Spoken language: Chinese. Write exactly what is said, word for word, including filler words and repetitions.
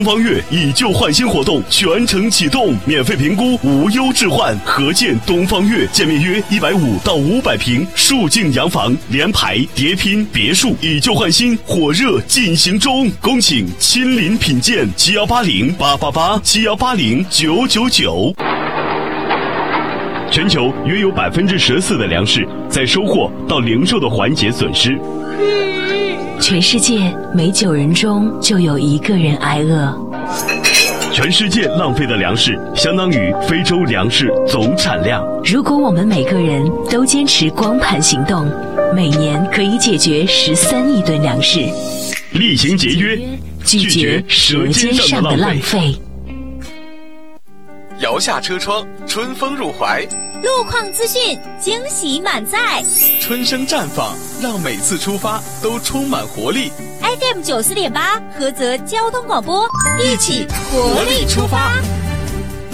东方悦以旧换新活动全程启动，免费评估，无忧置换，合建东方悦，建面约一百五到五百平，竖境洋房，联排、叠拼、别墅，以旧换新，火热进行中，恭请亲临品鉴，七幺八零八八八，七幺八零九九九。全球约有百分之十四的粮食在收获到零售的环节损失。 全世界每九人中就有一个人挨饿。 全世界浪费的粮食相当于非洲粮食总产量。 如果我们每个人都坚持光盘行动，每年可以解决十三亿吨粮食。 厉行节约， 拒绝舌尖上的浪费。 摇下车窗，春风入怀； 路况资讯，惊喜满载； 春生绽放，让每次出发都充满活力。 F M 九四点八，菏泽交通广播，一起活力出发。